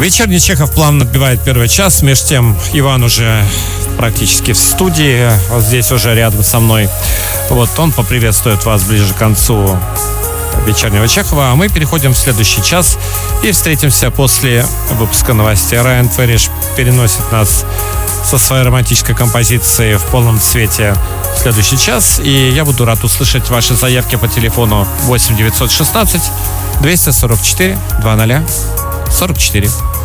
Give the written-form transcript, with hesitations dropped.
Вечерний Чехов плавно набивает первый час. Между тем Иван уже практически в студии. Вот здесь уже рядом со мной. Вот он поприветствует вас ближе к концу вечернего Чехова. А мы переходим в следующий час и встретимся после выпуска новостей. Райан Ферриш переносит нас со своей романтической композицией в полном цвете в следующий час. И я буду рад услышать ваши заявки по телефону 8 916 244 20 44.